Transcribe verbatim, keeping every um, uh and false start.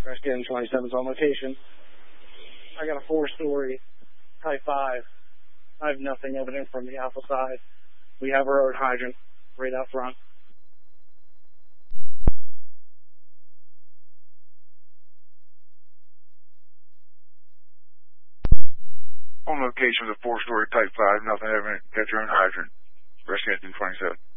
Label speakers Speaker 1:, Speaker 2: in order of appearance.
Speaker 1: Rescue twenty-seven's on location. I got a four-story Type five. I have nothing evident from the Alpha side. We have our own hydrant right out front.
Speaker 2: On location of the four-story Type five, nothing evident. Get your own hydrant. Rescue twenty-seven.